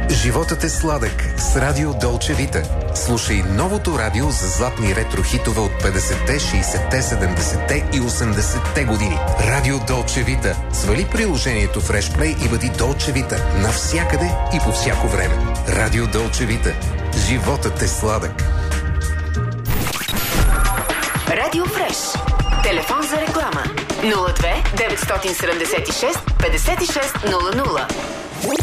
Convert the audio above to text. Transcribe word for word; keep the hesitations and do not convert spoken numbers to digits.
Животът е сладък с Радио Долче Вита. Слушай новото радио за златни ретро хитове от петдесетте, шейсетте, седемдесетте и осемдесетте години. Радио Долче Вита. Свали приложението в Решплей и бъди Долче Вита навсякъде и по всяко време. Радио Долче Вита. Животът е сладък. Радио Фреш. Телефон за реклама нула две деветстотин седемдесет и шест петдесет и шест нула нула.